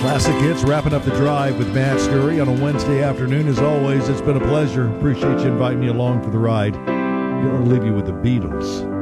Classic Hits wrapping up the drive with Matt Scurry on a Wednesday afternoon. As always, it's been a pleasure. Appreciate you inviting me along for the ride. I'm going to leave you with the Beatles.